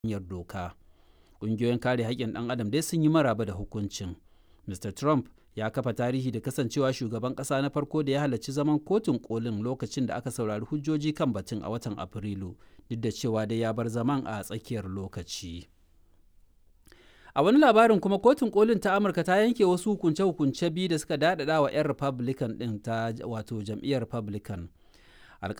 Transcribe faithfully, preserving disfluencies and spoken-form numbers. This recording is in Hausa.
hanyar doka. Ƙungiyoyin kare haƙƙin ɗan adam dai sun yi maraba da hukuncin. Mista Trump ya kafa tarihi da kasancewa shugaban ƙasa na farko da ya halarci zaman kotun kolin lokacin da aka saurari hujjoji kan batun a watan Afrilu, duk da cewa dai ya bar zaman a tsakiyar lokaci. A wani labarin kuma, kotun kolin ta Amurka ta yanke wasu hukunce-hukunce biyu da suka daɗaɗa wa 'yan Republican ɗin ta wato jam'iyyar Republican.